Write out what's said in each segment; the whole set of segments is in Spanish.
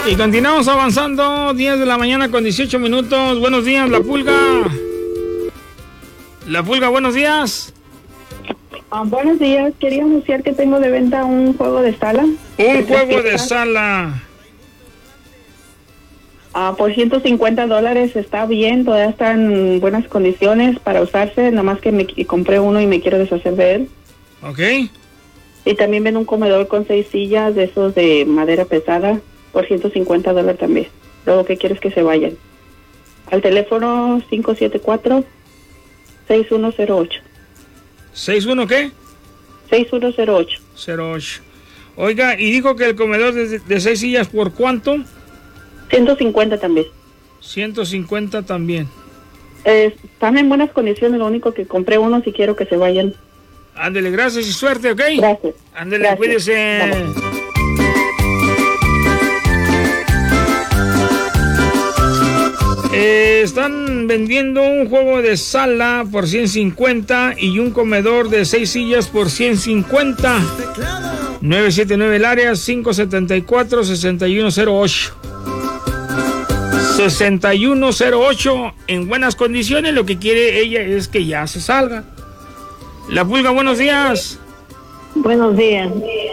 Y continuamos avanzando, 10 de la mañana con 18 minutos. Buenos días, La Pulga. La Pulga, buenos días. Buenos días, quería anunciar que tengo de venta un juego de sala. Un juego de sala. Por $150 está bien, todavía está en buenas condiciones para usarse, nada más que me compré uno y me quiero deshacer de él. Ok. Y también ven un comedor con 6 sillas de esos de madera pesada por $150 también. Luego, ¿qué quieres que se vayan? Al teléfono 574-6108. ¿61 qué? 6108. 08. Oiga, y dijo que el comedor de 6 sillas, ¿por cuánto? 150 también. 150 también. Están en buenas condiciones, lo único que compré uno si quiero que se vayan. Ándele, gracias y suerte, ¿ok? Gracias. Ándele, cuídese. Vale. Están vendiendo un juego de sala por 150 y un comedor de 6 sillas por 150. 979 el área, 574-6108. 6108 en buenas condiciones. Lo que quiere ella es que ya se salga. La Pulga, buenos días. Buenos días.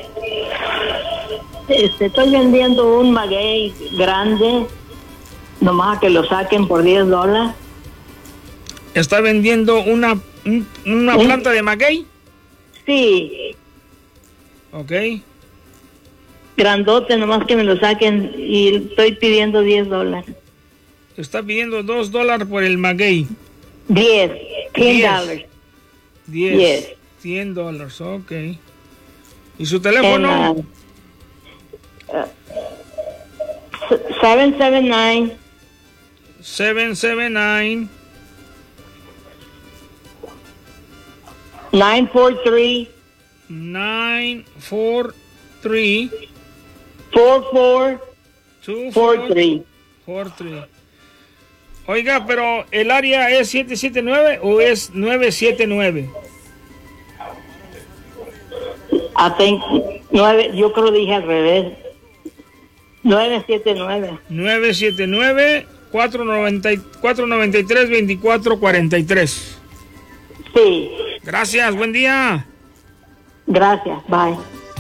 Estoy vendiendo un maguey grande, nomás que lo saquen por $10. ¿Está vendiendo una planta de maguey? Sí. Ok. Grandote, nomás que me lo saquen y estoy pidiendo $10. Está pidiendo $2 por el maguey. $10. 10. $100, ok. ¿Y su teléfono? 779 779 943 943 4443. 43. Oiga, pero ¿el área es 779 o es 979? I think 9, yo creo que dije al revés. 979. 979 493 2443. Sí. Gracias, buen día. Gracias, bye.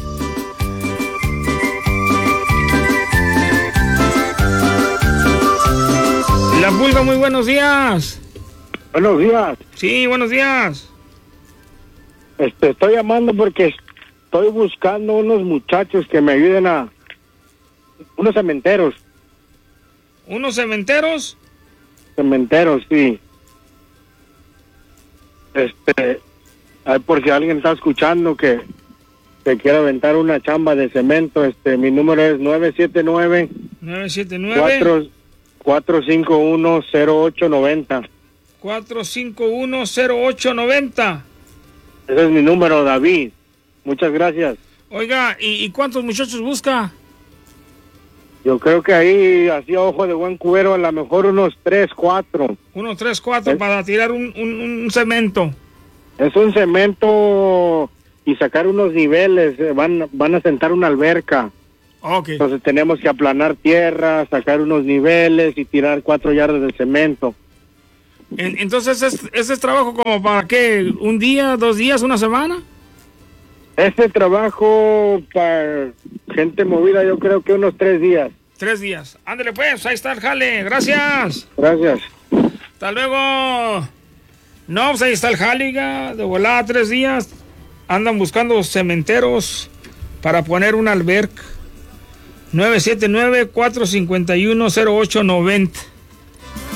La Pulga, muy buenos días. Buenos días. Sí, buenos días. Estoy llamando porque estoy buscando unos muchachos que me ayuden a... unos cementeros. ¿Unos cementeros? Cementeros, sí. Por si alguien está escuchando que quiere aventar una chamba de cemento, mi número es 979 451-0890. 451-0890. Ese es mi número, David. Muchas gracias. Oiga, ¿y cuántos muchachos busca? Yo creo que ahí, así a ojo de buen cubero, a lo mejor unos 3, 4. Unos 3, 4 para tirar un cemento. Es un cemento y sacar unos niveles. Van a sentar una alberca. Okay. Entonces tenemos que aplanar tierra, sacar unos niveles y tirar 4 yardas de cemento. Entonces, ¿ese es trabajo como para qué? ¿Un día, 2 días, una semana? Este trabajo para gente movida, yo creo que unos 3 días. 3 días. Ándale pues, ahí está el jale. Gracias. Gracias. Hasta luego. No, pues ahí está el jale, de volada 3 días. Andan buscando cementeros para poner una alberca. 979-451-0890.